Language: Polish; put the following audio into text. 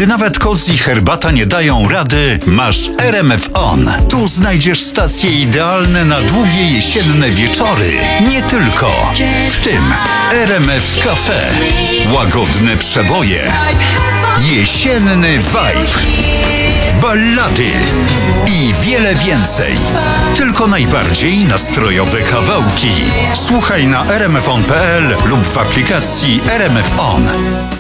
Gdy nawet kos i herbata nie dają rady, masz RMF On. Tu znajdziesz stacje idealne na długie jesienne wieczory. Nie tylko. W tym RMF Cafe. Łagodne przeboje. Jesienny vibe. Ballady i wiele więcej. Tylko najbardziej nastrojowe kawałki. Słuchaj na rmfon.pl lub w aplikacji RMF On.